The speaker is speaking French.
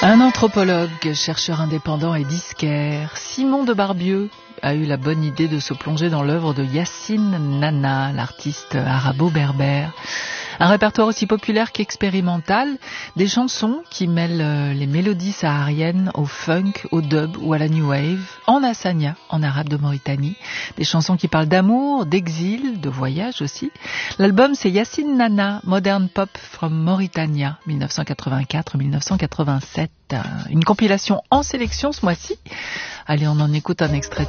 Un anthropologue, chercheur indépendant et disquaire, Simon de Barbieux, a eu la bonne idée de se plonger dans l'œuvre de Yacine Nana, l'artiste arabo-berbère. Un répertoire aussi populaire qu'expérimental, des chansons qui mêlent les mélodies sahariennes au funk, au dub ou à la new wave, en hassania, en arabe de Mauritanie. Des chansons qui parlent d'amour, d'exil, de voyage aussi. L'album c'est Yacine Nana, Modern Pop from Mauritania, 1984-1987. Une compilation en sélection ce mois-ci. Allez, on en écoute un extrait.